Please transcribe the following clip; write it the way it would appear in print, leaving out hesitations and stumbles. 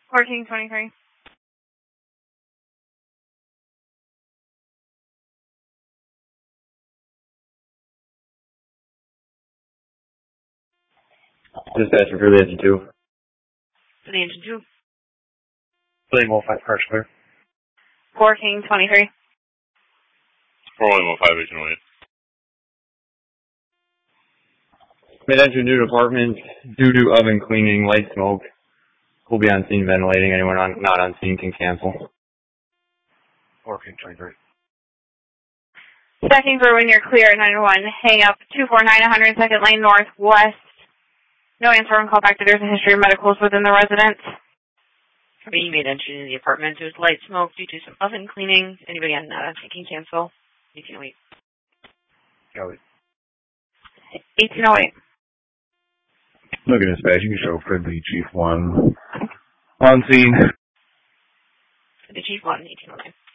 Working 23. Dispatcher for the engine 2. For the engine 2. William 05, car's clear. Working 23. For William 05, agent 08. Mid-engine new department, due to oven cleaning, light smoke. We'll be on scene ventilating. Anyone not on scene can cancel. Working 23. Checking for when you're clear at 901. Hang up 249 102nd Lane Northwest. No answer and call back to there's a history of medicals within the residence. You made entry in the apartment. There was light smoke due to some oven cleaning. Anybody on can cancel? You can wait. Got it. 1808. Look at dispatch. You can show friendly Chief 1 on scene. The Chief 1, 1809.